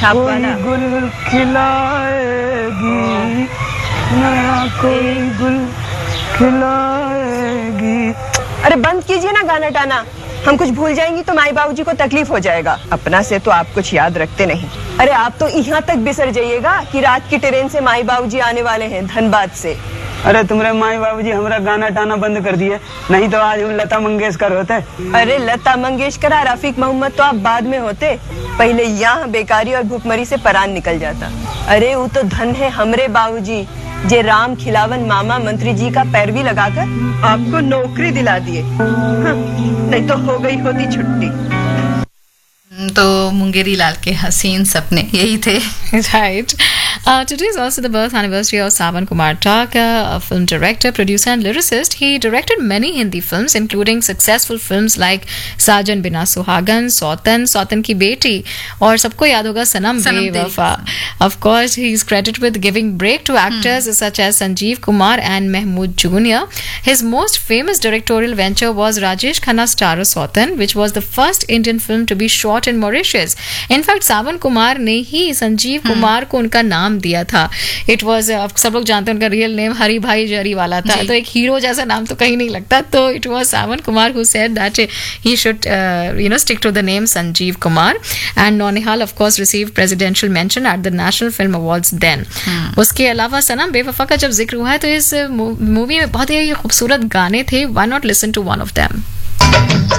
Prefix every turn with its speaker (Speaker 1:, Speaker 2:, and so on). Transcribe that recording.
Speaker 1: छाप वाला।
Speaker 2: गुल खिलाएगी, नया कोई गुल खिलाएगी।
Speaker 1: अरे बंद कीजिए ना गाना टाना, हम कुछ भूल जाएंगी तो माई बाबूजी को तकलीफ हो जाएगा। अपना से तो आप कुछ याद रखते नहीं। अरे आप तो यहाँ तक बिसर जाइएगा कि रात की ट्रेन से माई बाबूजी आने वाले हैं धनबाद से।
Speaker 2: अरे तुम्हारे माई बाबूजी हमारा गाना टाना बंद कर दिए, नहीं तो आज हम लता मंगेशकर होते।
Speaker 1: अरे लता मंगेशकर और रफीक मोहम्मद तो आप बाद में होते, पहले यहाँ बेकारी और भूखमरी से परान निकल जाता। अरे वो तो धन है हमरे बाबूजी, जे राम खिलावन मामा मंत्री जी का पैरवी लगाकर आपको नौकरी दिला दिए। नहीं तो हो गई होती छुट्टी।
Speaker 3: तो मुंगेरी लाल के हसीन सपने यही थे।
Speaker 4: Right. Today is also the birth anniversary of Sawan Kumar Tak, a film director, producer, and lyricist. He directed many Hindi films, including successful films like Sajan Bina Suhagan, Sautan Ki Beti, और सबको याद होगा सनम बेवफा. Of course, he is credited with giving break to actors such as Sanjeev Kumar and Mahmood Jr. His most famous directorial venture was Rajesh Khanna's Taro Sautan, which was the first Indian film to be shot in Mauritius. In fact, सावन कुमार ने ही संजीव कुमार को उनका नाम दिया था. It was, सब लोग जानते हैं उनका रियल नेम हरी भाई जरी वाला था, तो एक हीरो जैसा नाम तो कहीं नहीं लगता. तो it was Sawan Kumar who said that he should stick to the name Sanjeev Kumar. And नौनिहाल of course received presidential mention at the national film awards then. उसके अलावा सनम बेवफा का जब जिक्र हुआ है तो इस मूवी में बहुत ही खूबसूरत गाने थे. Why not listen to one of them.